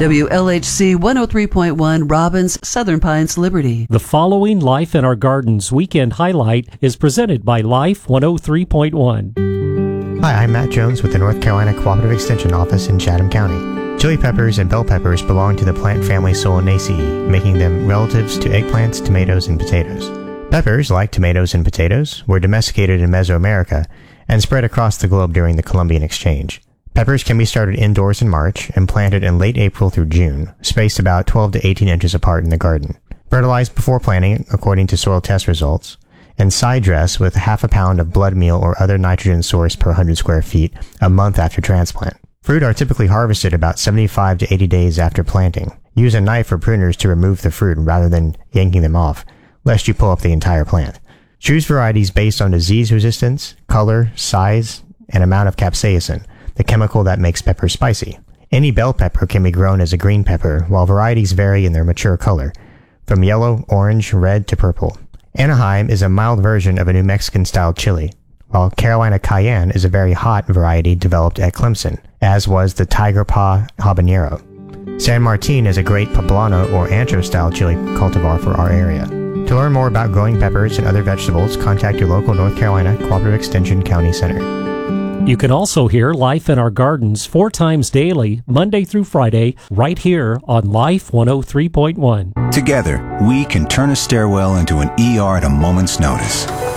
WLHC 103.1 Robbins, Southern Pines, Liberty. The following Life in Our Gardens weekend highlight is presented by Life 103.1. Hi, I'm Matt Jones with the North Carolina Cooperative Extension Office in Chatham County. Chili peppers and bell peppers belong to the plant family Solanaceae, making them relatives to eggplants, tomatoes, and potatoes. Peppers, like tomatoes and potatoes, were domesticated in Mesoamerica and spread across the globe during the Columbian Exchange. Peppers can be started indoors in March and planted in late April through June, spaced about 12 to 18 inches apart in the garden. Fertilize before planting according to soil test results, and side dress with half a pound of blood meal or other nitrogen source per 100 square feet a month after transplant. Fruit are typically harvested about 75 to 80 days after planting. Use a knife or pruners to remove the fruit rather than yanking them off, lest you pull up the entire plant. Choose varieties based on disease resistance, color, size, and amount of capsaicin, the chemical that makes peppers spicy. Any bell pepper can be grown as a green pepper, while varieties vary in their mature color, from yellow, orange, red to purple. Anaheim is a mild version of a New Mexican-style chili, while Carolina Cayenne is a very hot variety developed at Clemson, as was the Tiger Paw habanero. San Martin is a great poblano or ancho-style chili cultivar for our area. To learn more about growing peppers and other vegetables, contact your local North Carolina Cooperative Extension County Center. You can also hear Life in Our Gardens 4 times daily, Monday through Friday, right here on Life 103.1. Together, we can turn a stairwell into an ER at a moment's notice.